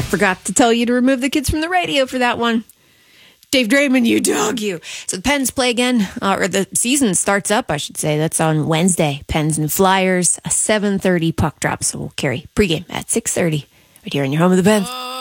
Forgot to tell you to remove the kids from the radio for that one. Dave Draymond, you dog, you. So the Pens play again, or the season starts up, I should say. That's on Wednesday. Pens and Flyers, a 7:30 puck drop. So we'll carry pregame at 6:30 right here in your home of the Pens.